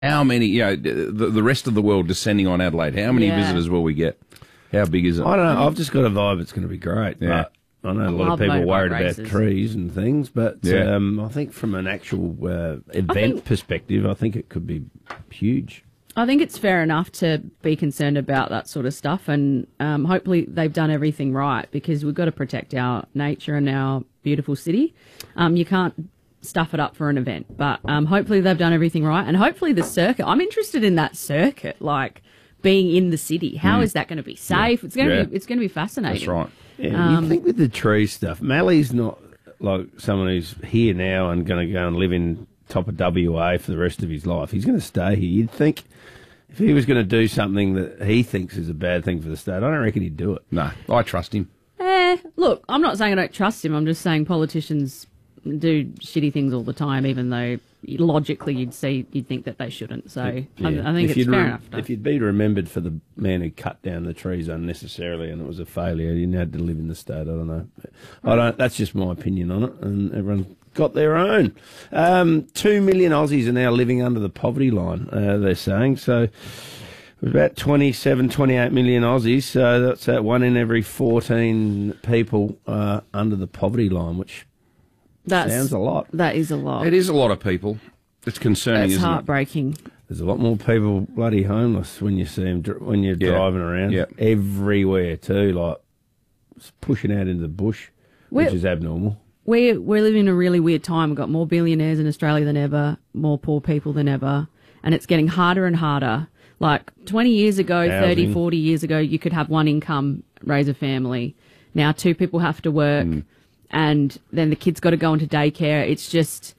How many, the rest of the world descending on Adelaide, how many visitors will we get? How big is it? I don't know. I've just got a vibe it's going to be great. Yeah. But I know a lot of people are worried about races. trees and things, but I think from an actual event perspective, I think it could be huge. I think it's fair enough to be concerned about that sort of stuff, and hopefully they've done everything right, because we've got to protect our nature and our beautiful city. You can't stuff it up for an event, but hopefully they've done everything right, and hopefully the circuit. I'm interested in that circuit, like being in the city. How is that going to be safe? It's going to be fascinating. That's right. Yeah, you think with the tree stuff, Mally's not like someone who's here now and going to go and live in top of WA for the rest of his life. He's going to stay here. You'd think if he was going to do something that he thinks is a bad thing for the state, I don't reckon he'd do it. No, I trust him. Look, I'm not saying I don't trust him. I'm just saying politicians do shitty things all the time, even though logically you'd think that they shouldn't. So I think it's fair enough. If you'd be remembered for the man who cut down the trees unnecessarily and it was a failure, you had to live in the state. I don't know. That's just my opinion on it, and everyone's got their own. 2 million Aussies are now living under the poverty line, they're saying. So about 27, 28 million Aussies. So that's one in every 14 people under the poverty line, which sounds a lot. That is a lot. It is a lot of people. It's concerning, It's isn't heartbreaking. There's a lot more people bloody homeless when you see them when you're driving around. Yeah. Everywhere too, like pushing out into the bush, which is abnormal. We're living in a really weird time. We've got more billionaires in Australia than ever, more poor people than ever, and it's getting harder and harder. Like 20 years ago, Housing. 30, 40 years ago, you could have one income, raise a family. Now 2 people have to work, and then the kid's got to go into daycare. It's just,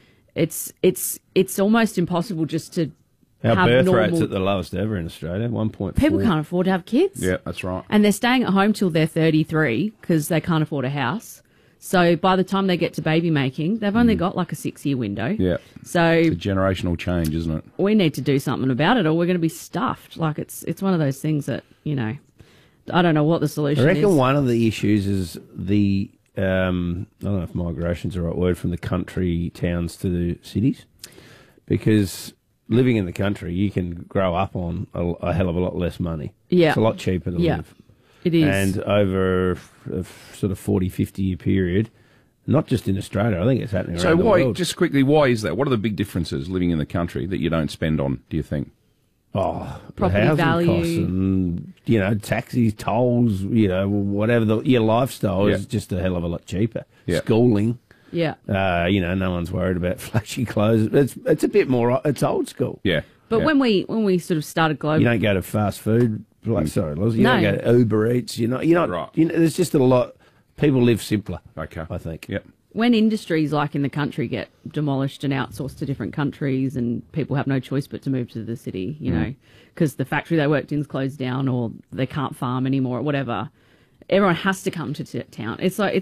it's almost impossible just to Our have birth normal... rate's at the lowest ever in Australia, 1.4. People can't afford to have kids. Yeah, that's right. And they're staying at home till they're 33 because they can't afford a house. So by the time they get to baby making, they've only got like a 6-year window. Yeah. So It's a generational change, isn't it? we need to do something about it, or we're going to be stuffed. Like it's one of those things that, I don't know what the solution I reckon is. one of the issues is the, I don't know if migration's the right word, from the country towns to the cities. Because living in the country, you can grow up on a hell of a lot less money. Yeah. It's a lot cheaper to live. It is. And over a sort of 40, 50-year period, not just in Australia, I think it's happening around the world. Just quickly, why is that? What are the big differences living in the country that you don't spend on, do you think? Oh, Property the housing value. costs and, taxis, tolls, whatever. Your lifestyle is just a hell of a lot cheaper. Yeah. Schooling. Yeah. No one's worried about flashy clothes. It's a bit more, it's old school. Yeah. But yeah. when we sort of started global... You don't go to fast food. Sorry, Loz, you No. don't go to Uber Eats. You're not Right. There's just a lot. People live simpler. Okay. I think. Yep. When industries like in the country get demolished and outsourced to different countries, and people have no choice but to move to the city, because the factory they worked in's closed down, or they can't farm anymore, or whatever, everyone has to come to town. It's like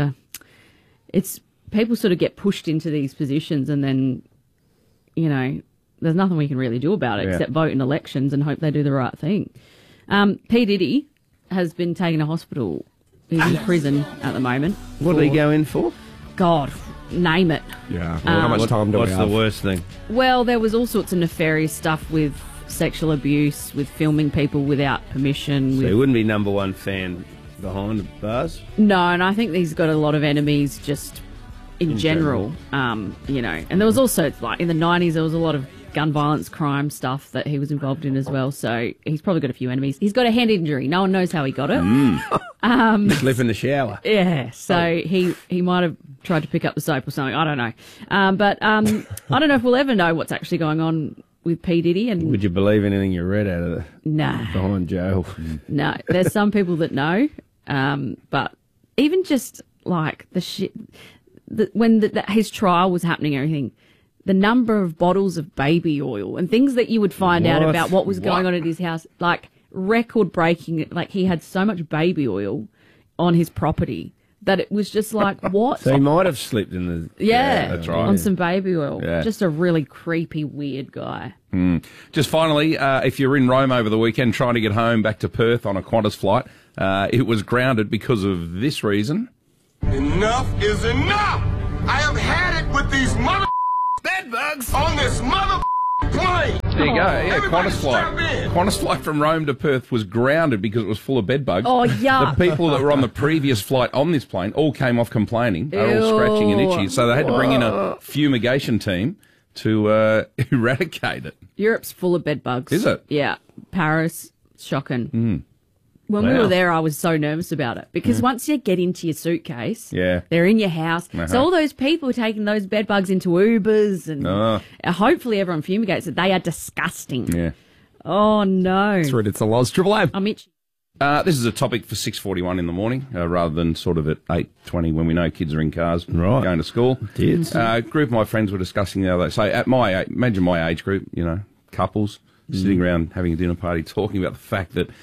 people sort of get pushed into these positions, and then there's nothing we can really do about it except vote in elections and hope they do the right thing. P. Diddy has been taken to hospital. He's in prison at the moment. What did he go in for? God, name it. Yeah. Well, how much time do we What's have? the worst thing? Well, there was all sorts of nefarious stuff with sexual abuse, with filming people without permission. So he wouldn't be number one fan behind the bars? No, and I think he's got a lot of enemies just in general. And there was also, like, in the 90s, there was a lot of gun violence, crime stuff that he was involved in as well. So he's probably got a few enemies. He's got a head injury. No one knows how he got it. Live in the shower. Yeah, so he might have tried to pick up the soap or something. I don't know. But I don't know if we'll ever know what's actually going on with P. Diddy. And Would you believe anything you read out of behind jail? No, there's some people that know. But even just like the shit, when his trial was happening and everything, the number of bottles of baby oil and things that you would find out about what was going on at his house, like record breaking, like he had so much baby oil on his property that it was just like, what? So he might have slipped in the... Yeah, that's right. on some baby oil. Yeah. Just a really creepy, weird guy. Just finally, if you're in Rome over the weekend trying to get home back to Perth on a Qantas flight, it was grounded because of this reason. Enough is enough! I have had it with these mother... Bed bugs! on this mother... plane! plane. There you go. Yeah, Everybody Qantas strap flight. in. Qantas flight from Rome to Perth was grounded because it was full of bed bugs. Oh, yuck. The people that were on the previous flight on this plane all came off complaining. They were all Ew. scratching and itchy. So they had to bring in a fumigation team to eradicate it. Europe's full of bed bugs. Is it? Yeah. Paris, shocking. When we Wow. were there, I was so nervous about it because once you get into your suitcase, Yeah. they're in your house. Uh-huh. So all those people taking those bed bugs into Ubers and hopefully everyone fumigates it. They are disgusting. Yeah. Oh, no. It's Reddit's the Loz. Triple M. I'm itchy. This is a topic for 6:41 in the morning, rather than sort of at 8:20 when we know kids are in cars Right. going to school. Kids. A group of my friends were discussing the other day. So at my imagine my age group, you know, couples sitting around having a dinner party, talking about the fact that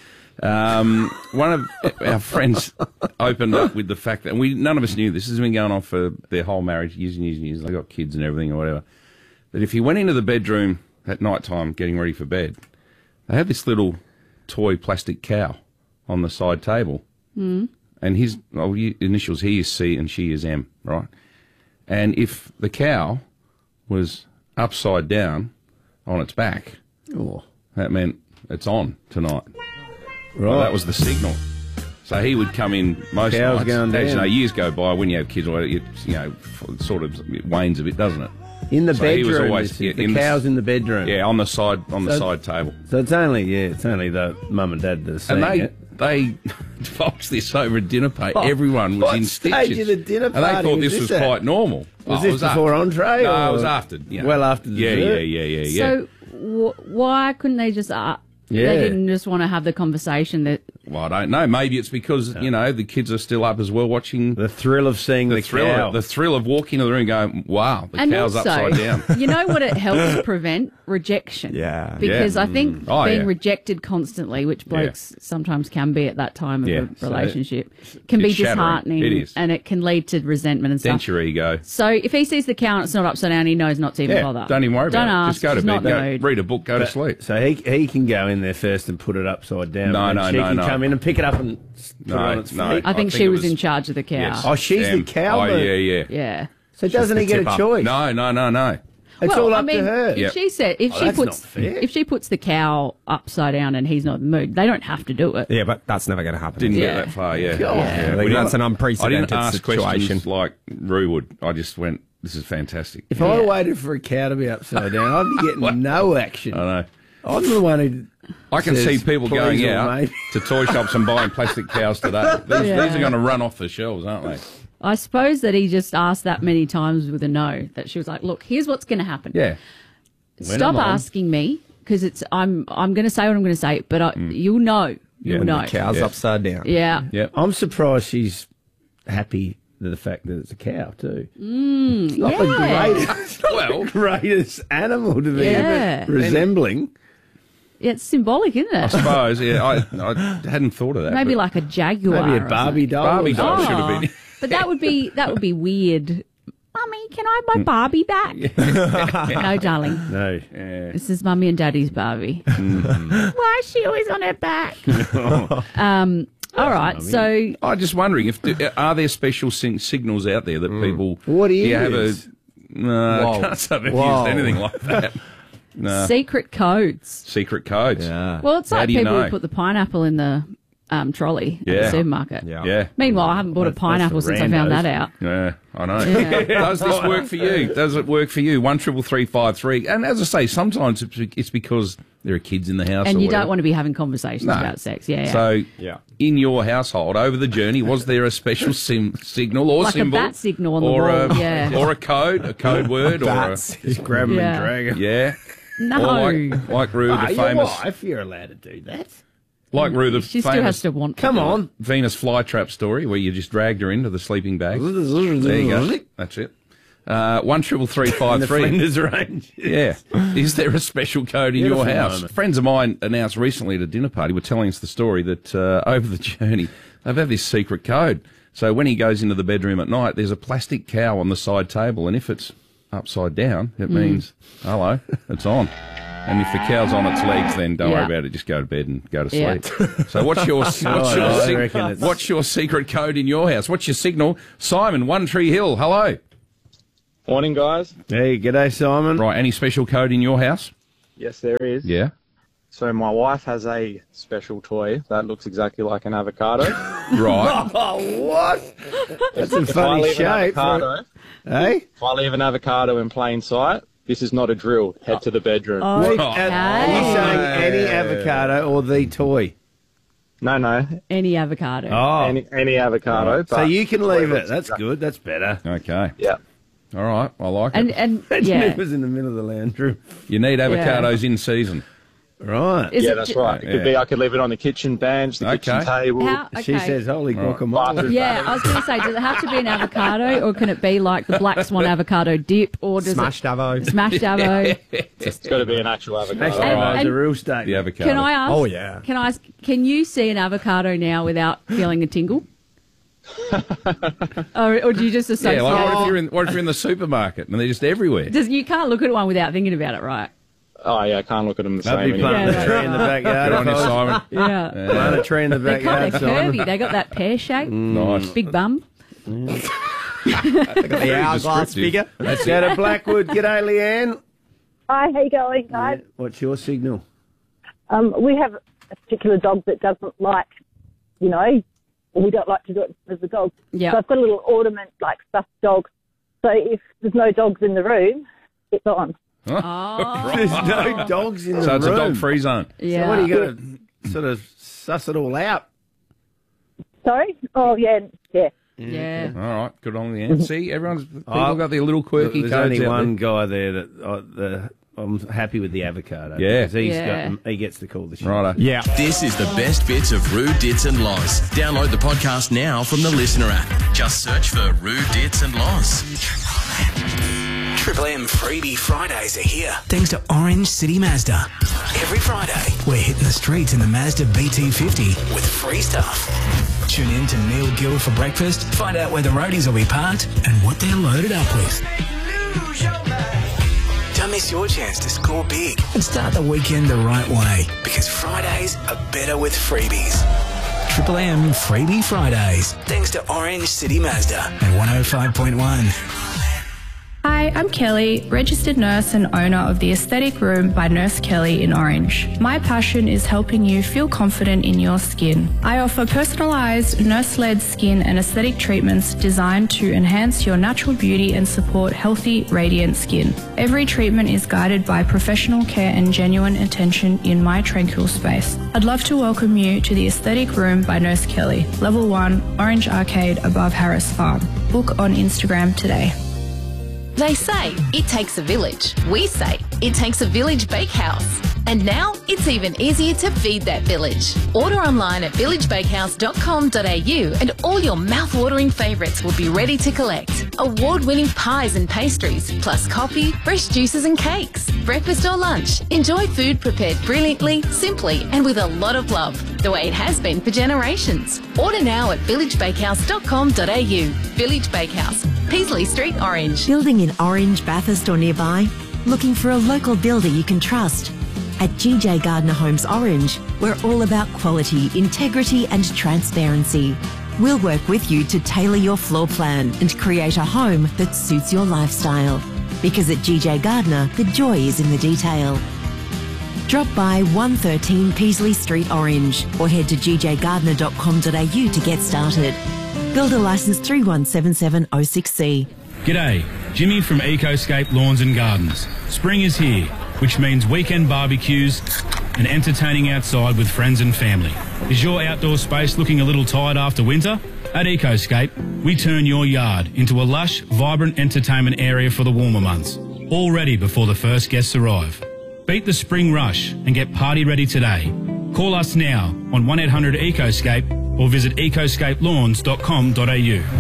one of our friends opened up with the fact that, and none of us knew this. This has been going on for their whole marriage, years and years and years. They got kids and everything or whatever. That if he went into the bedroom at night time getting ready for bed, they had this little toy plastic cow on the side table. And his initials, he is C and she is M, right? And if the cow was upside down on its back, Oh. that meant it's on tonight. Right. Well, that was the signal. So he would come in most Cow's nights. going As you down. know, years go by when you have kids, or it sort of it wanes a bit, doesn't it? In the So he was bedroom. always- this is- yeah, the in the- cow's in the bedroom. Yeah, on the side So- side table. So it's only the mum and dad that are seeing And it. they divulged this over a dinner party. Everyone was what in stage stitches. of the dinner And they party thought was this was this at? quite normal. Was Oh, this it was before after. entree? No, or it was after. You know. Well after dessert? Yeah. So why couldn't they just... Yeah. They didn't just want to have the conversation that... Well, I don't know. Maybe it's because, you know, the kids are still up as well watching The thrill of seeing the cow. the thrill of walking into the room and going, wow, the And cow's also, upside down. you know what it helps prevent? Rejection. Yeah. Because Yeah. I think Oh, being yeah. rejected constantly, which blokes sometimes can be at that time of Yeah. a relationship, can be it's shattering. disheartening. It is. And it can lead to resentment and Dent stuff. your ego. So if he sees the cow and it's not upside down, he knows not to even Yeah, bother. don't even worry Don't about it. ask. Just go to He's not bed, in the mood. read a book, go to sleep. So he can go in there first and put it upside down. No, and no, she no, can no. come in and pick it up and put it on its no. feet. I think I she think it was was- in charge of the cow. Yes. Oh, she's the cow. Oh, man. yeah. Yeah. So doesn't he the get a tipper. choice? No. It's Well, all I up mean, to her. If Yep. she said if she that's puts not fair. if she puts the cow upside down and he's not in the mood, they don't have to do it. Yeah, but that's never going to happen. Didn't Yeah. get that far, yeah. God. yeah. Like, We that's didn't- an unprecedented I didn't ask situation. questions like Rue would. I just went, this is fantastic. If I waited for a cow to be upside down, I'd be getting no action. I know. I'm the one who. I can says, see people "Please going or out maybe." to toy shops and buying plastic cows today. These are going to run off the shelves, aren't they? I suppose that he just asked that many times with a no. That she was like, "Look, here's what's going to happen. Yeah. Stop I'm on. asking me because it's I'm going to say what I'm going to say, but you'll know. You'll know. Cow's Yeah. upside down. Yeah. Yep. I'm surprised she's happy with the fact that it's a cow too. It's not the yeah. greatest, Well, greatest animal to be Yeah. resembling. Yeah, it's symbolic, isn't I it? suppose, yeah. I hadn't thought of that. Maybe but like a jaguar. Maybe a or Barbie doll. Barbie or doll something. should have Oh, been. but that would be weird. Mummy, can I have my Barbie back? No, darling. No. This is Mummy and Daddy's Barbie. Why is she always on her back? All right, so I'm just wondering if are there special signals out there that people. What Do you is? have a? No, I Whoa. can't say I've Whoa. used anything like that. No. secret codes. Secret codes. Yeah. Well, it's How like do you people know? who put the pineapple in the trolley at Yeah. the supermarket. Yeah. Yeah. Meanwhile, I haven't bought a That's pineapple the since I found randos. that out. Yeah, I know. Yeah. Does this work for you? Does it work for you? 133353. And as I say, sometimes it's because there are kids in the house. And or you whatever. don't want to be having conversations No. about sex. Yeah. So, Yeah. in your household over the journey, was there a special signal or Like a symbol, bat signal on the or wall, a, yeah. or a code word, or a, Bats. Just grab 'em Yeah. and drag 'em. yeah, no. or like Rue, the Your famous, wife, you're allowed to do that. like Rue, the she still has famous to want. Come on. Venus flytrap story where you just dragged her into the sleeping bag. There you go. That's it. 133353. Flinders range. Yeah. Is there a special code in your Beautiful house? moment. Friends of mine announced recently at a dinner party were telling us the story that over the journey they've had this secret code. So when he goes into the bedroom at night, there's a plastic cow on the side table, and if it's upside down, it means, hello, it's on. And if the cow's on its legs, then don't worry Yeah. about it. Just go to bed and go to Yeah. sleep. So what's your I reckon it's- what's your secret code in your house? What's your signal? Simon, One Tree Hill, hello. Morning, guys. Hey, g'day, Simon. Right, any special code in your house? Yes, there is. Yeah. So my wife has a special toy that looks exactly like an avocado. Right. Oh, what? That's a If I funny leave an shape. avocado, Hey? if I leave an avocado in plain sight, this is not a drill. Head to the bedroom. Are you saying Hey. any avocado or the toy? No, Any avocado. Oh, any avocado. so but you can toy leave it. looks That's exact- good. That's better. Okay. Yeah. All right. I like And it. and Yeah. yeah. It was in the middle of the lounge room. You need avocados in season. Right. Is Yeah, it that's ju- right. It could be I could leave it on the kitchen bench, the kitchen Okay. table. How, okay. She says, holy guacamole. Bathroom. Yeah, I was going to say, does it have to be an avocado, or can it be like the Black Swan avocado dip, or does Smashed avo. it smashed avo? It's got to be an actual avocado. Smashed avo's And- a real statement. The avocado. Can I ask? Oh, yeah. Can I ask? Can you see an avocado now without feeling a tingle? or do you just associate? Yeah, like what if you're in the supermarket and they're just everywhere? You can't look at one without thinking about it, right? Oh, yeah, I can't look at them the That'd same be planting anymore. a tree in the backyard. Good on you, Simon. Yeah. Plant a tree in the They're backyard, they're Simon. curvy. They got that pear shape, Nice. big bum. The hourglass descriptive. figure. Let's go to Blackwood. G'day, Leanne. Hi, how you going, guys? What's your signal? We have a particular dog that doesn't like, we don't like to do it as a dog. Yeah. So I've got a little ornament, like stuffed dog. So if there's no dogs in the room, it's on. Oh, There's no dogs in the So room. it's a dog-free zone. yeah. So what are you going to sort of suss it all out? Sorry? Oh, yeah. Yeah. All right. Good on the end. See, people got their little quirky There's codes only out one there. guy there that I'm happy with the avocado. Yeah. because Yeah. he gets to call the shots. Righto. Yeah. This is the best bits of Rude Dits and Loz. Download the podcast now from the Listener app. Just search for Rude Dits and Loz. Triple M Freebie Fridays are here. Thanks to Orange City Mazda. Every Friday, we're hitting the streets in the Mazda BT50 with free stuff. Tune in to Neil Gill for breakfast. Find out where the roadies will be parked and what they're loaded up with. Don't miss your chance to score big and start the weekend the right way, because Fridays are better with freebies. Triple M Freebie Fridays. Thanks to Orange City Mazda at 105.1. Hi, I'm Kelly, registered nurse and owner of the Aesthetic Room by Nurse Kelly in Orange. My passion is helping you feel confident in your skin. I offer personalised, nurse-led skin and aesthetic treatments designed to enhance your natural beauty and support healthy, radiant skin. Every treatment is guided by professional care and genuine attention in my tranquil space. I'd love to welcome you to the Aesthetic Room by Nurse Kelly, Level 1, Orange Arcade above Harris Farm. Book on Instagram today. They say it takes a village. We say it takes a village bakehouse. And now it's even easier to feed that village. Order online at villagebakehouse.com.au and all your mouth-watering favourites will be ready to collect. Award-winning pies and pastries, plus coffee, fresh juices and cakes. Breakfast or lunch, enjoy food prepared brilliantly, simply and with a lot of love, the way it has been for generations. Order now at villagebakehouse.com.au. Village Bakehouse, Peasley Street, Orange. Building in Orange, Bathurst or nearby? Looking for a local builder you can trust? At GJ Gardner Homes Orange, we're all about quality, integrity and transparency. We'll work with you to tailor your floor plan and create a home that suits your lifestyle. Because at GJ Gardner, the joy is in the detail. Drop by 113 Peasley Street, Orange, or head to gjgardner.com.au to get started. Builder licence 3177066C. G'day, Jimmy from Ecoscape Lawns and Gardens. Spring is here, which means weekend barbecues and entertaining outside with friends and family. Is your outdoor space looking a little tired after winter? At Ecoscape, we turn your yard into a lush, vibrant entertainment area for the warmer months, all ready before the first guests arrive. Beat the spring rush and get party ready today. Call us now on 1-800-ECOSCAPE or visit ecoscapelawns.com.au.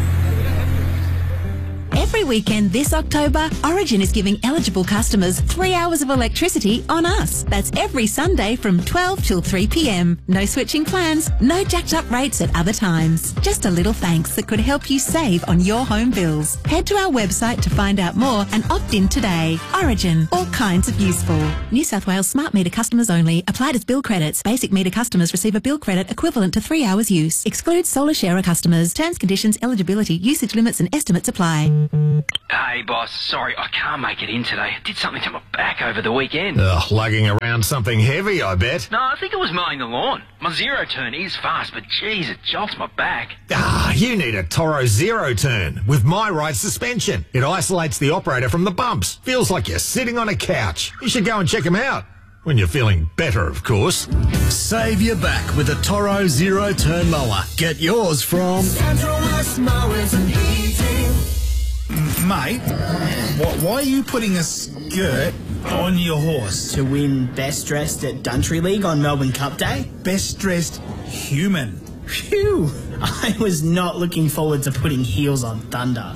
Every weekend this October, Origin is giving eligible customers 3 hours of electricity on us. That's every Sunday from 12 till 3 p.m. No switching plans, no jacked up rates at other times. Just a little thanks that could help you save on your home bills. Head to our website to find out more and opt in today. Origin, all kinds of useful. New South Wales smart meter customers only. Applied as bill credits. Basic meter customers receive a bill credit equivalent to 3 hours use. Excludes solar sharer customers. Terms, conditions, eligibility, usage limits and estimates apply. Hey, boss. Sorry, I can't make it in today. I did something to my back over the weekend. Ugh, lugging around something heavy, I bet. No, I think it was mowing the lawn. My zero turn is fast, but geez, it jolts my back. Ah, you need a Toro Zero Turn with My Right suspension. It isolates the operator from the bumps. Feels like you're sitting on a couch. You should go and check them out. When you're feeling better, of course. Save your back with a Toro Zero Turn mower. Get yours from Central West Mowers and Heating. Mate, why are you putting a skirt on your horse? To win Best Dressed at Duntry League on Melbourne Cup Day? Best Dressed Human. Phew! I was not looking forward to putting heels on Thunder.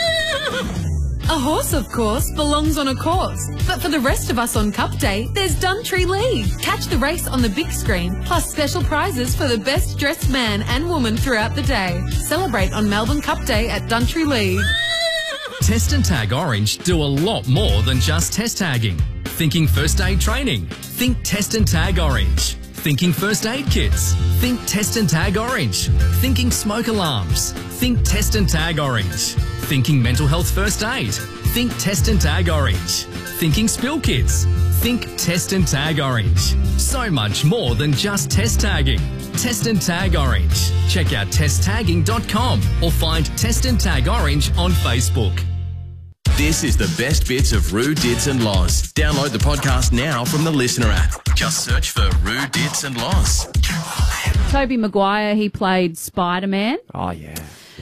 A horse, of course, belongs on a course. But for the rest of us on Cup Day, there's Duntry League. Catch the race on the big screen, plus special prizes for the best dressed man and woman throughout the day. Celebrate on Melbourne Cup Day at Duntry League. Test and Tag Orange do a lot more than just test tagging. Thinking first aid training? Think Test and Tag Orange. Thinking first aid kits? Think Test and Tag Orange. Thinking smoke alarms? Think Test and Tag Orange. Thinking mental health first aid? Think Test and Tag Orange. Thinking spill kits? Think Test and Tag Orange. So much more than just test tagging. Test and Tag Orange. Check out testtagging.com or find Test and Tag Orange on Facebook. This is the best bits of Roo, Dits and Loz. Download the podcast now from the Listener app. Just search for Roo, Dits and Loz. Tobey Maguire, he played Spider-Man. Oh, yeah.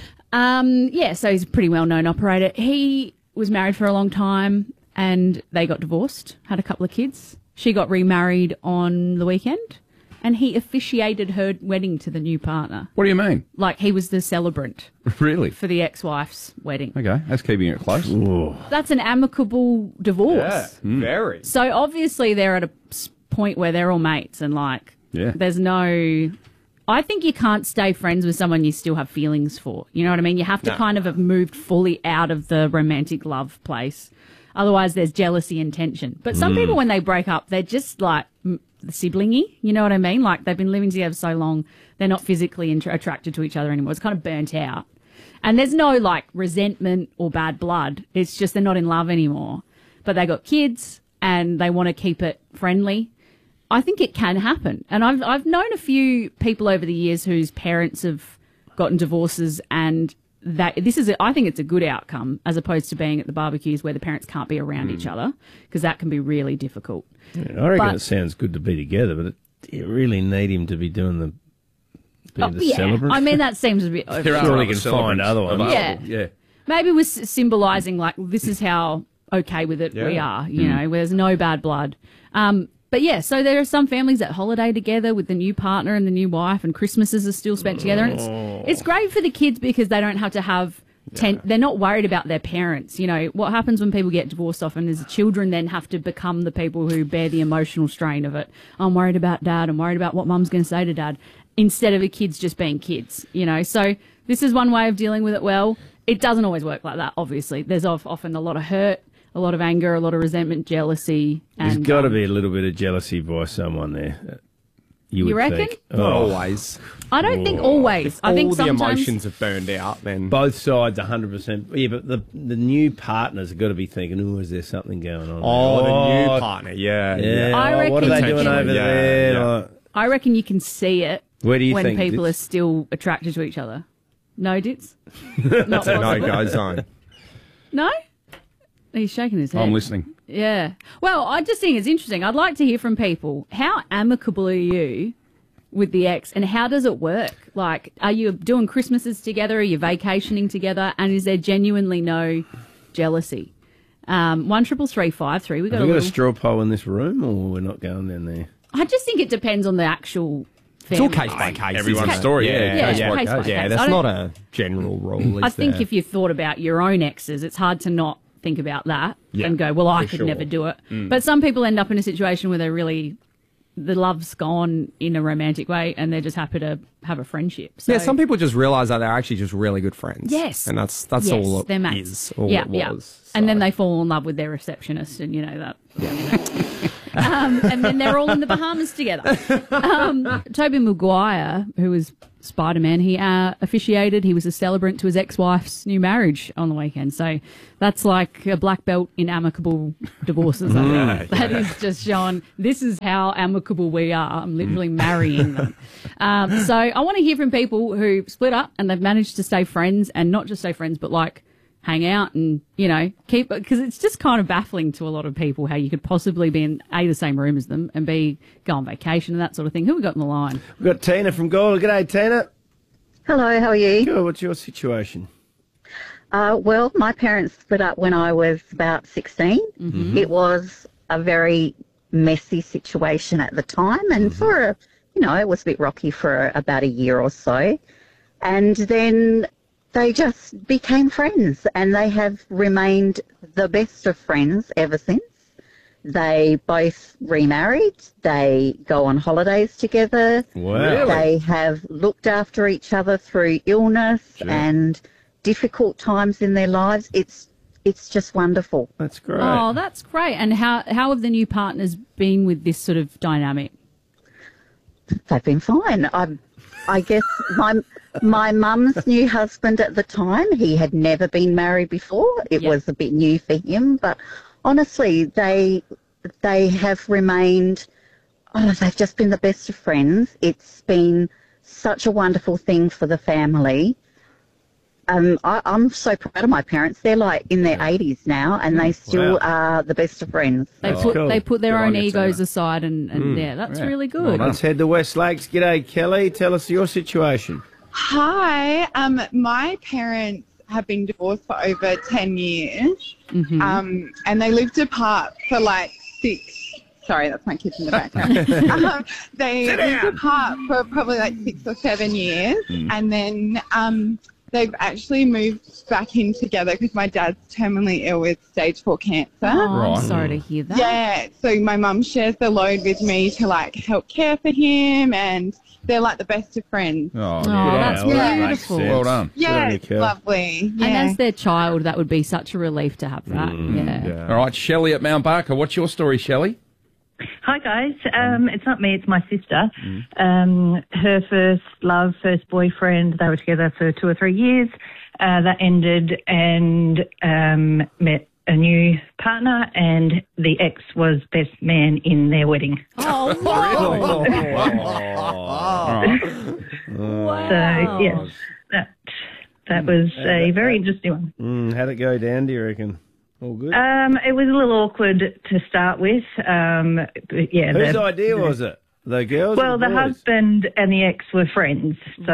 So he's a pretty well-known operator. He was married for a long time and they got divorced, had a couple of kids. She got remarried on the weekend and he officiated her wedding to the new partner. What do you mean? Like he was the celebrant. Really? For the ex-wife's wedding. Okay, that's keeping it close. Ooh. That's an amicable divorce. Yeah, very. So obviously they're at a point where they're all mates and there's no... I think you can't stay friends with someone you still have feelings for. You know what I mean? You have to kind of have moved fully out of the romantic love place. Otherwise, there's jealousy and tension. But some people, when they break up, they're just like siblingy. You know what I mean? Like they've been living together so long, they're not physically attracted to each other anymore. It's kind of burnt out. And there's no like resentment or bad blood. It's just they're not in love anymore. But they got kids and they want to keep it friendly. I think it can happen. And I've known a few people over the years whose parents have gotten divorces and I think it's a good outcome as opposed to being at the barbecues where the parents can't be around each other because that can be really difficult. Yeah, I reckon it sounds good to be together, but you really need him to be doing the celebrant. I mean, that seems a bit over. Surely can find other ones. Yeah. Maybe we're symbolising like this is how okay with it we are, you know, where there's no bad blood. But yeah, so there are some families that holiday together with the new partner and the new wife, and Christmases are still spent together. And it's great for the kids because they don't have to have they're not worried about their parents. You know, what happens when people get divorced often is the children then have to become the people who bear the emotional strain of it. I'm worried about dad. I'm worried about what mum's going to say to dad, instead of the kids just being kids, you know. So this is one way of dealing with it well. It doesn't always work like that, obviously. There's often a lot of hurt, a lot of anger, a lot of resentment, jealousy. There's got to be a little bit of jealousy by someone there. You would reckon? think. Not always. I don't think always. I think all the sometimes emotions have burned out, then both sides 100%. Yeah, but the new partners have got to be thinking, "Oh, is there something going on?" the new partner, yeah. I reckon what are they doing over there? Yeah. I reckon you can see it. Where do you when think people Dits? are still attracted to each other? No, Dits? That's Not a no possible. go zone. No? He's shaking his head. I'm listening. Yeah. Well, I just think it's interesting. I'd like to hear from people. How amicable are you with the ex, and how does it work? Like, are you doing Christmases together? Are you vacationing together? And is there genuinely no jealousy? 133353. We got Have we got a little... straw poll in this room, or we're not going down there? I just think it depends on the actual family. It's all case by case. Everyone's story, case by case. That's not a general rule. I think if you thought about your own exes, it's hard to not think about that and go, well, I could never do it. But some people end up in a situation where they're really, the love's gone in a romantic way and they're just happy to have a friendship. So, some people just realise that they're actually just really good friends. Yes. And that's yes, all they're it mates. is. All it was. So. And then they fall in love with their receptionist and, you know, that. And then they're all in the Bahamas together. Tobey Maguire, who was Spider-Man. He officiated. He was a celebrant to his ex-wife's new marriage on the weekend. So that's like a black belt in amicable divorces. I think. That is just showing this is how amicable we are. I'm literally marrying them. So I want to hear from people who split up and they've managed to stay friends, and not just stay friends, but like hang out and, you know, keep, because it's just kind of baffling to a lot of people how you could possibly be in A, the same room as them, and B, go on vacation and that sort of thing. Who have we got in the line? We've got Tina from Gawler. G'day, Tina. Hello, how are you? Good. What's your situation? Well, my parents split up when I was about 16. Mm-hmm. It was a very messy situation at the time, and for it was a bit rocky for about a year or so. And then they just became friends, and they have remained the best of friends ever since. They both remarried. They go on holidays together. Wow. They have looked after each other through illness and difficult times in their lives. It's just wonderful. That's great. Oh, that's great. And how have the new partners been with this sort of dynamic? They've been fine. I guess my mum's new husband at the time, he had never been married before. It was a bit new for him, but honestly, they have remained, they've just been the best of friends. It's been such a wonderful thing for the family. I'm so proud of my parents. They're like in their 80s now, and they still are the best of friends. They put their own egos aside, and that's really good. Let's head to West Lakes. G'day, Kelly. Tell us your situation. Hi. My parents have been divorced for over 10 years, and they lived apart for like 6. Sorry, that's my kids in the background. They lived apart for probably like 6 or 7 years, and then they've actually moved back in together because my dad's terminally ill with stage 4 cancer. Oh, I'm sorry to hear that. Yeah, so my mum shares the load with me to like help care for him, and they're like the best of friends. Oh, that's beautiful. Well done. Yeah, it's lovely. Yeah. And as their child, that would be such a relief to have that. All right, Shelley at Mount Barker. What's your story, Shelley? Hi guys, it's not me, it's my sister. Her first boyfriend, they were together for 2 or 3 years. That ended, and met a new partner, and the ex was best man in their wedding. Oh, wow. So yes, that was a very interesting one. How'd it go down, do you reckon? All good? It was a little awkward to start with. But yeah. Whose idea was it? The girls? Well, or the the boys? husband and the ex were friends, so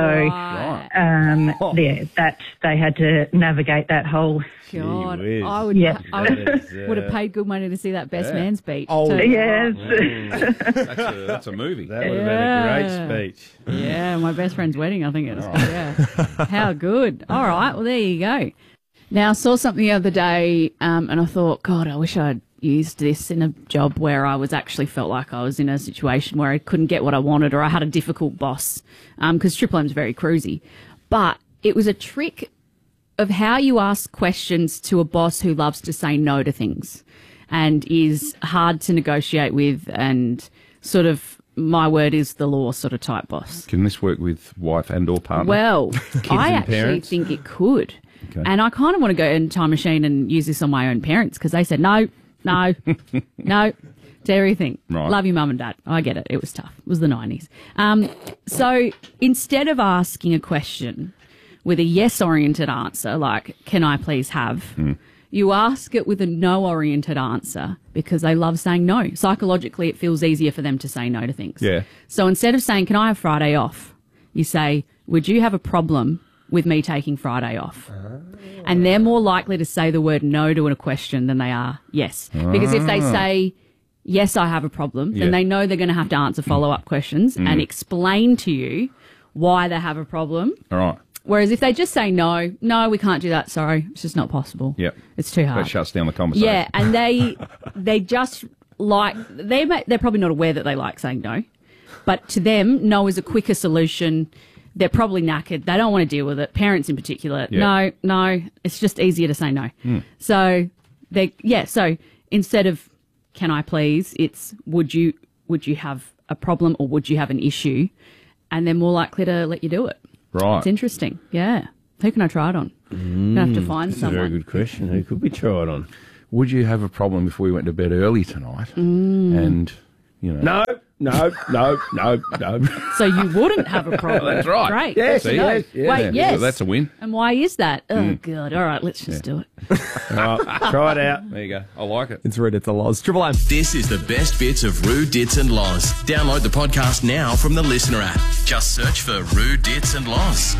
that they had to navigate that whole. God, I would would have paid good money to see that best man speech. Oh, too. yes. That's a movie. That would have been a great speech. Yeah, my best friend's wedding, I think it was. Yeah. How good. All right, well, there you go. Now, I saw something the other day and I thought, God, I wish I'd used this in a job where I was actually felt like I was in a situation where I couldn't get what I wanted, or I had a difficult boss, because Triple M's very cruisy. But it was a trick of how you ask questions to a boss who loves to say no to things and is hard to negotiate with, and sort of my word is the law sort of type boss. Can this work with wife and or partner? Well, I and actually parents? think it could. Okay. And I kind of want to go in time machine and use this on my own parents, because they said no to everything. Right. Love your mum and dad. I get it. It was tough. It was the 90s. So instead of asking a question with a yes-oriented answer, like, can I please have, you ask it with a no-oriented answer, because they love saying no. Psychologically, it feels easier for them to say no to things. Yeah. So instead of saying, can I have Friday off, you say, would you have a problem with me taking Friday off? And they're more likely to say the word no to a question than they are yes. Because if they say, yes, I have a problem, then they know they're going to have to answer follow-up questions and explain to you why they have a problem. All right. Whereas if they just say no, we can't do that, sorry, it's just not possible. Yep. It's too hard. That shuts down the conversation. Yeah, and they just like, they're probably not aware that they like saying no, but to them, no is a quicker solution. They're probably knackered. They don't want to deal with it. Parents in particular. Yeah. No. It's just easier to say no. So so instead of can I please, it's would you have a problem or would you have an issue? and they're more likely to let you do it. Right. It's interesting. Yeah. Who can I try it on? I have to find That's someone. a very good question. Who could we try it on? Would you have a problem if we went to bed early tonight and, you know... No. So you wouldn't have a problem. That's right. Great. Yes, Good to know. yes, yes. Wait, yes. So that's a win. And why is that? Oh, God. All right, let's just do it. Try it out. There you go. I like it. It's Rude, it's a Loz. Triple M. This is the best bits of Rude, Dits and Loz. Download the podcast now from the Listener app. Just search for Rude, Dits and Loz.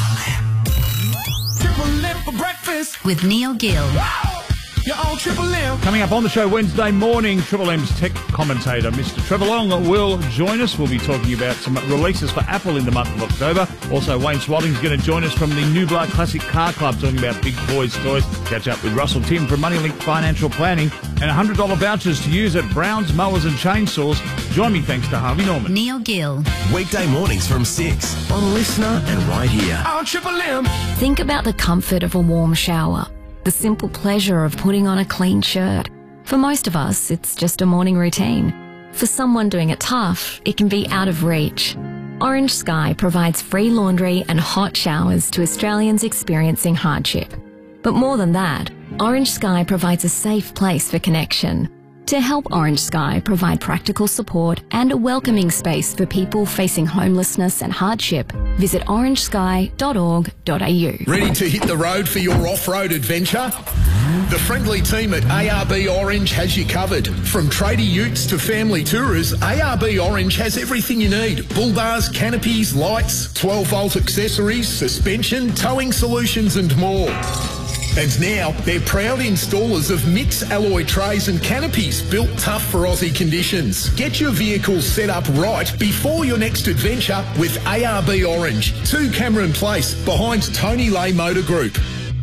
Triple M for breakfast. With Neil Gill. You're on Triple M. Coming up on the show Wednesday morning, Triple M's tech commentator, Mr. Trevor Long, will join us. We'll be talking about some releases for Apple in the month of October. Also, Wayne Swalding's going to join us from the Nublar Classic Car Club, talking about big boys' toys. Catch up with Russell Tim from Moneylink Financial Planning, and $100 vouchers to use at Brown's Mowers and Chainsaws. Join me, thanks to Harvey Norman. Neil Gill. Weekday mornings from 6 on Listener and right here. On Triple M. Think about the comfort of a warm shower. The simple pleasure of putting on a clean shirt. For most of us, it's just a morning routine. For someone doing it tough, it can be out of reach. Orange Sky provides free laundry and hot showers to Australians experiencing hardship. But more than that, Orange Sky provides a safe place for connection. To help Orange Sky provide practical support and a welcoming space for people facing homelessness and hardship, visit orangesky.org.au. Ready to hit the road for your off-road adventure? The friendly team at ARB Orange has you covered. From tradie utes to family tourers, ARB Orange has everything you need. Bull bars, canopies, lights, 12-volt accessories, suspension, towing solutions and more. And now, they're proud installers of Mix alloy trays and canopies built tough for Aussie conditions. Get your vehicle set up right before your next adventure with ARB Orange, 2 Cameron Place, behind Tony Lay Motor Group.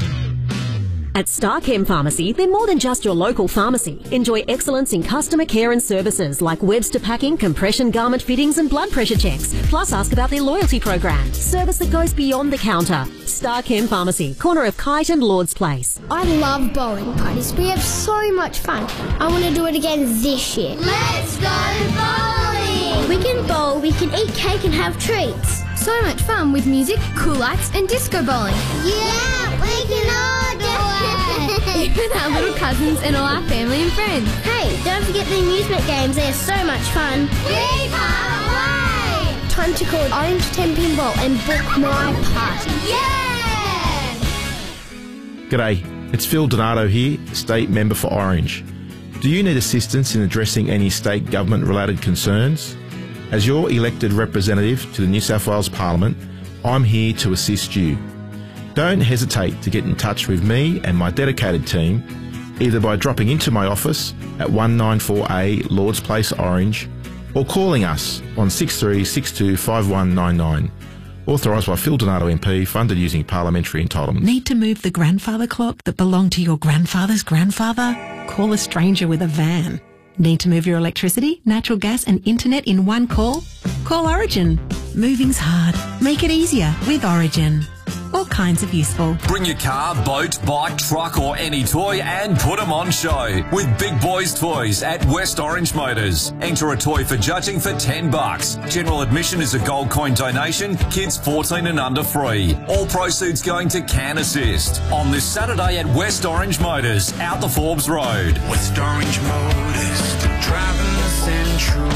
At Starchem Pharmacy, they're more than just your local pharmacy. Enjoy excellence in customer care and services like Webster packing, compression garment fittings and blood pressure checks. Plus ask about their loyalty program. Service that goes beyond the counter. Starchem Pharmacy, corner of Kite and Lord's Place. I love bowling parties. We have so much fun. I want to do it again this year. Let's go bowling! We can bowl, we can eat cake and have treats. So much fun with music, cool lights and disco bowling. Yeah, we can all do it! Even our little cousins and all our family and friends. Hey, don't forget the amusement games. They're so much fun. We can't wait! Time to call Orange 10 Pinball and book my party. Yeah! G'day, it's Phil Donato here, State Member for Orange. Do you need assistance in addressing any state government-related concerns? As your elected representative to the New South Wales Parliament, I'm here to assist you. Don't hesitate to get in touch with me and my dedicated team, either by dropping into my office at 194A Lord's Place Orange or calling us on 6362 5199. Authorised by Phil Donato MP, funded using parliamentary entitlements. Need to move the grandfather clock that belonged to your grandfather's grandfather? Call a stranger with a van. Need to move your electricity, natural gas and internet in one call? Call Origin. Moving's hard. Make it easier with Origin. All kinds of useful. Bring your car, boat, bike, truck or any toy and put them on show with Big Boys Toys at West Orange Motors. Enter a toy for judging for $10. General admission is a gold coin donation. Kids 14 and under free. All proceeds going to Can Assist. On this Saturday at West Orange Motors, out the Forbes Road. West Orange Motors, driving the Central.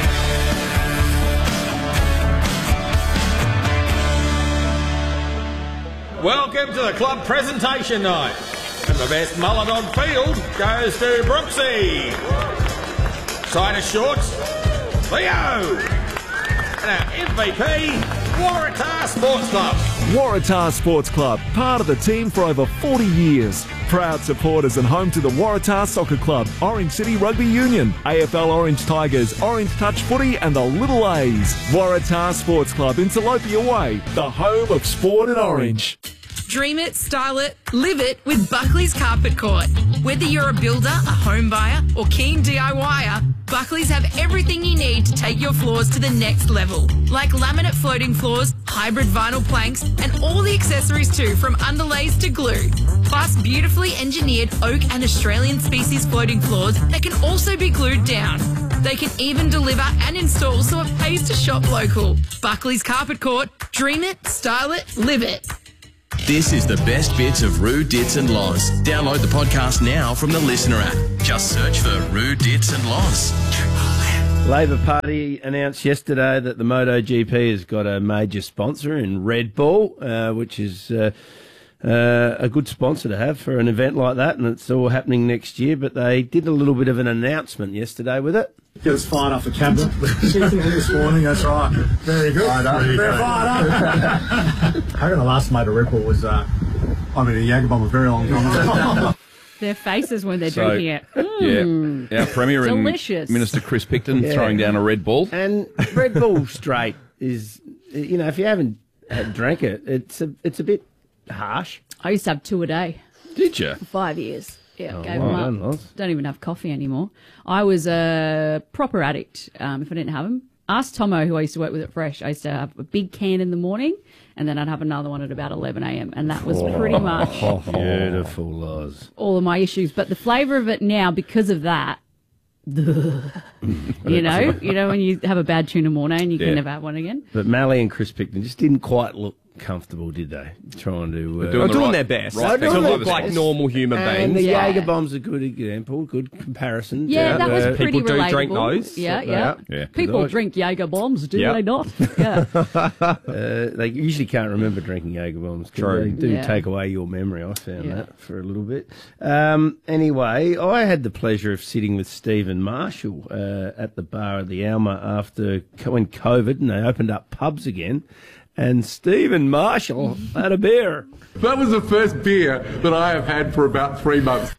Welcome to the club presentation night. And the best mullet on field goes to Brooksy. Side of shorts, Leo. And our MVP, Waratah Sports Club. Waratah Sports Club, part of the team for over 40 years. Proud supporters and home to the Waratah Soccer Club, Orange City Rugby Union, AFL Orange Tigers, Orange Touch Footy and the Little A's. Waratah Sports Club in Salopia Way, the home of sport in Orange. Dream it, style it, live it with Buckley's Carpet Court. Whether you're a builder, a home buyer or keen DIYer, Buckley's have everything you need to take your floors to the next level. Like laminate floating floors, hybrid vinyl planks and all the accessories too, from underlays to glue. Plus beautifully engineered oak and Australian species floating floors that can also be glued down. They can even deliver and install, so it pays to shop local. Buckley's Carpet Court. Dream it, style it, live it. This is the best bits of Roo, Dits and Loz. Download the podcast now from the Listener app. Just search for Roo, Dits and Loz. Labor Party announced yesterday that the MotoGP has got a major sponsor in Red Bull, which is a good sponsor to have for an event like that, and it's all happening next year. But they did a little bit of an announcement yesterday with it. Get us fired up for Campbell. This morning, that's right. Very good. Fired up. They're fired up. I reckon the last motor Red Bull was, a Jagerbomb a very long time. Their faces when they're drinking it. Yeah, our Premier delicious. and Minister Chris Picton throwing down a Red Bull. And Red Bull straight is, if you haven't drank it, it's a bit harsh. I used to have 2 a day. Did you? For 5 years. Yeah, gave well them up. done, Loz. Don't even have coffee anymore. I was a proper addict if I didn't have them. Ask Tomo, who I used to work with at Fresh. I used to have a big can in the morning, and then I'd have another one at about 11 a.m. And that was pretty much Beautiful, Loz. all of my issues. But the flavour of it now, because of that, you know when you have a bad tuna morning and you can never have one again. But Mally and Chris Picton just didn't quite look comfortable, did they? Trying to... They're doing their best. Right They look like normal human And beings. the Jagerbomb's a good example, good comparison. Yeah, that was pretty people do relatable. drink those. Yeah. People drink Jagerbombs, do they not? Yeah. They usually can't remember drinking Jagerbombs. True. They do take away your memory. I found that for a little bit. Anyway, I had the pleasure of sitting with Stephen Marshall at the bar at the Alma when COVID and they opened up pubs again. And Stephen Marshall had a beer. That was the first beer that I have had for about 3 months.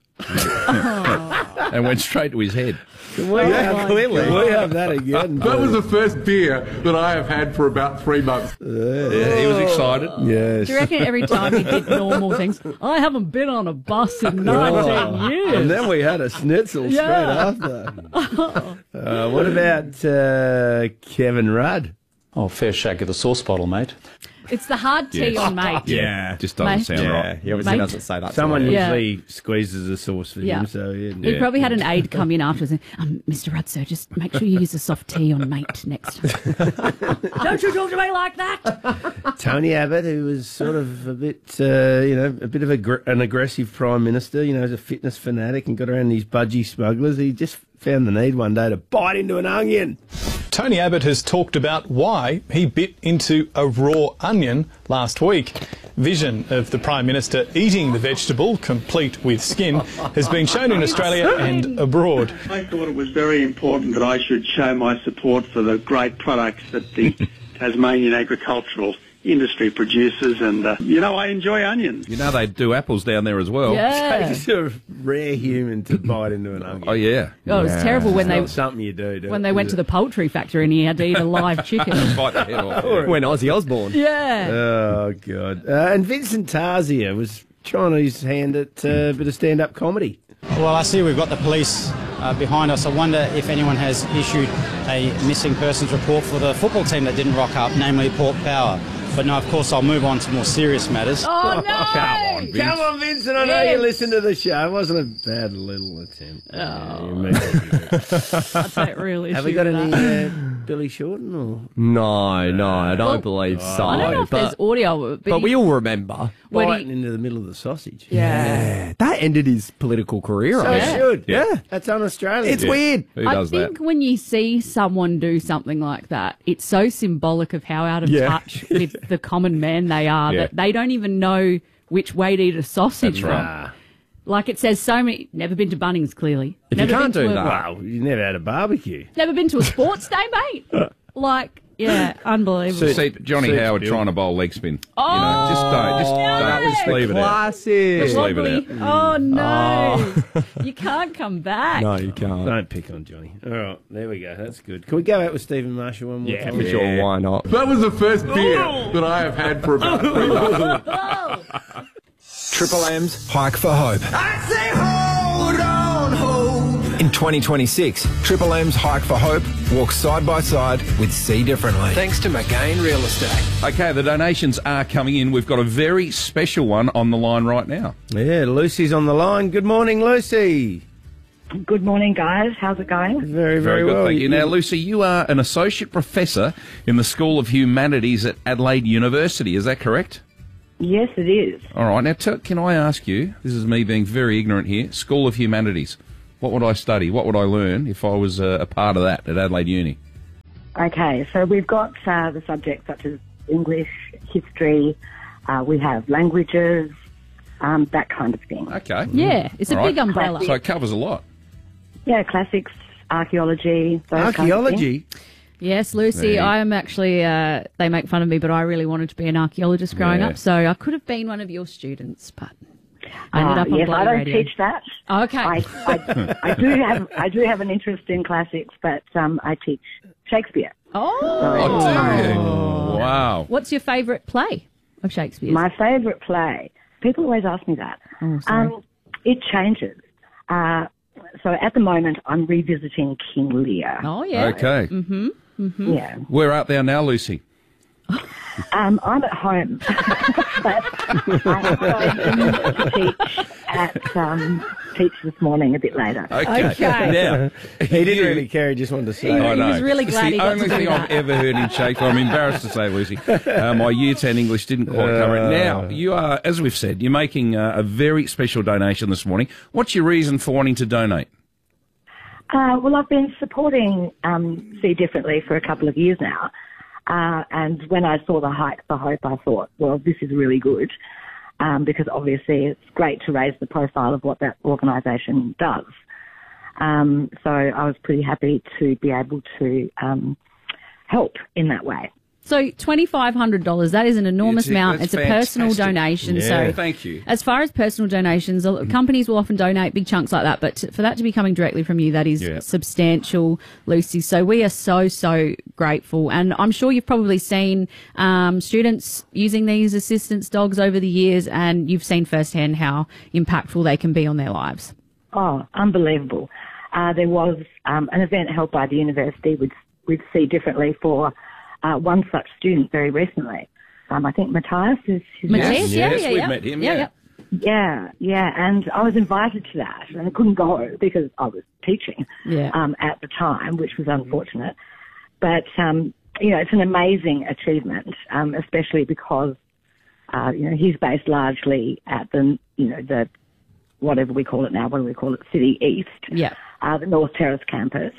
And went straight to his head. Can we have that again? That was the first beer that I have had for about 3 months. Yeah, he was excited. Yes. Do you reckon every time he did normal things, I haven't been on a bus in 19 years? And then we had a schnitzel straight after. What about Kevin Rudd? Oh, fair shake of the sauce bottle, mate. It's the hard T on mate. Yeah, just doesn't Mate. sound right. He obviously doesn't say that. Someone Yeah. usually squeezes the sauce for him, so He probably had an aide come in afterwards and, Mr. Rudd, sir, just make sure you use a soft T on mate next time. Don't you talk to me like that! Tony Abbott, who was sort of a bit, a bit of an aggressive prime minister, as a fitness fanatic and got around these budgie smugglers, he just found the need one day to bite into an onion. Tony Abbott has talked about why he bit into a raw onion last week. Vision of the Prime Minister eating the vegetable, complete with skin, has been shown in Australia and abroad. I thought it was very important that I should show my support for the great products that the Tasmanian agricultural industry produces, and I enjoy onions. They do apples down there as well. Yeah. Takes a rare human to bite into an onion. Oh yeah. Oh, it was terrible when It's not something you do. when they went to the poultry factory and he had to eat a live chicken. Bite the head off. When Ozzy Osbourne. Yeah. Oh, God. And Vincent Tarzia was trying his hand at a bit of stand-up comedy. Well, I see we've got the police behind us. I wonder if anyone has issued a missing persons report for the football team that didn't rock up, namely Port Power. But no, of course, I'll move on to more serious matters. Oh, no! Come on, Vincent. I know you listen to the show. It wasn't a bad little attempt. I'll take real issue Have we got with any that. Billy Shorten? Or? No, I don't believe so. I don't know if there's audio, but we all remember. Biting into the middle of the sausage. Yeah. That ended his political career. So it should. Yeah. That's un-Australian. It's weird. Who I does think when you see someone do something like that, it's so symbolic of how out of touch with the common man they are that they don't even know which way to eat a sausage That's right. from. Like it says so many... Never been to Bunnings, clearly. If never you can't been do to that. Well, you never had a barbecue. Never been to a sports day, mate. Like, yeah, unbelievable. See Johnny Howard trying to bowl leg spin. Just leave it out. Classic. Just leave it out. Oh, no. You can't come back. No, you can't. Don't pick on Johnny. All right, there we go. That's good. Can we go out with Stephen Marshall one more time? For sure. Why not? That was the first beer that I have had for about 3 months. Triple M's Hike for Hope. I say hold on, hope. In 2026, Triple M's Hike for Hope walks side by side with See Differently. Thanks to McGain Real Estate. Okay, the donations are coming in. We've got a very special one on the line right now. Yeah, Lucy's on the line. Good morning, Lucy. Good morning, guys. How's it going? Very good, thank you. Now, Lucy, you are an associate professor in the School of Humanities at Adelaide University. Is that correct? Yes, it is. All right. Now, can I ask you, this is me being very ignorant here, School of Humanities, what would I study? What would I learn if I was a part of that at Adelaide Uni? Okay, so we've got the subjects such as English, history, we have languages, that kind of thing. Okay. Yeah, it's a big umbrella. So it covers a lot. Yeah, classics, archaeology. Archaeology? Yes, Lucy, I am actually, they make fun of me, but I really wanted to be an archaeologist growing up, so I could have been one of your students, but I ended up on yes, Bloody I don't Radio. teach that. Okay. I do have an interest in classics, but I teach Shakespeare. Oh, wow. What's your favourite play of Shakespeare's? My favourite play. People always ask me that. Oh, sorry. It changes. So at the moment, I'm revisiting King Lear. Oh, yeah. Okay. Mm-hmm. Mm-hmm. Yeah. Where art thou now, Lucy? I'm at home, but I teach this morning a bit later. Okay. Now, he didn't really care. He just wanted to say. I know. was really glad it's he the got only to do thing I've that. ever heard in Shakespeare. I'm embarrassed to say, Lucy. My Year 10 English didn't quite cover it. Now, you are, as we've said, you're making a very special donation this morning. What's your reason for wanting to donate? Well, I've been supporting See Differently for a couple of years now. And when I saw the Hike for Hope, I thought, well, this is really good because obviously it's great to raise the profile of what that organisation does. So I was pretty happy to be able to help in that way. So $2,500, that is an enormous amount. That's It's a personal fantastic. donation. Yeah. So Thank you. as far as personal donations, companies will often donate big chunks like that, but for that to be coming directly from you, that is substantial, Lucy. So we are so grateful. And I'm sure you've probably seen students using these assistance dogs over the years, and you've seen firsthand how impactful they can be on their lives. Oh, unbelievable. There was an event held by the university with See Differently for one such student very recently. I think Matthias is his name. Matthias, Yes, we've met him, yeah. Yeah, and I was invited to that, and I couldn't go because I was teaching at the time, which was unfortunate. But, it's an amazing achievement, especially because, he's based largely at the whatever we call it now, what do we call it, City East, the North Terrace campus,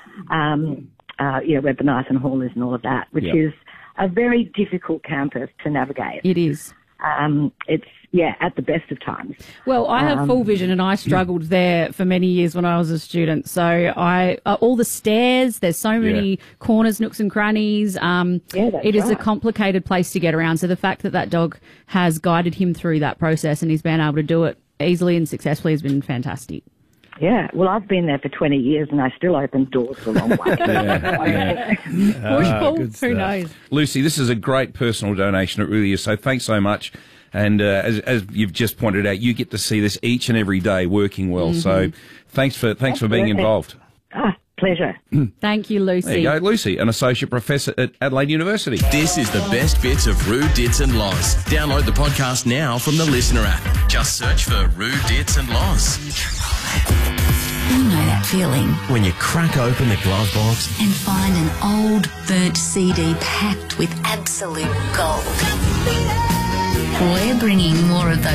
where Bonython Hall is and all of that, which is a very difficult campus to navigate. It is. It's, at the best of times. Well, I have full vision, and I struggled there for many years when I was a student. So all the stairs, there's so many corners, nooks and crannies. It is a complicated place to get around. So the fact that dog has guided him through that process and he's been able to do it easily and successfully has been fantastic. Yeah, well, I've been there for 20 years and I still open doors the wrong way. Push, pull, who knows? Lucy, this is a great personal donation. It really is. So thanks so much. And as you've just pointed out, you get to see this each and every day working well. So thanks for being involved. Pleasure. Thank you, Lucy. There you go, Lucy, an associate professor at Adelaide University. This is the best bits of Roo, Dits and Loz. Download the podcast now from the Listener app. Just search for Roo, Dits and Loz. You know that feeling When you crack open the glove box and find an old, burnt CD packed with absolute gold. We're bringing more of those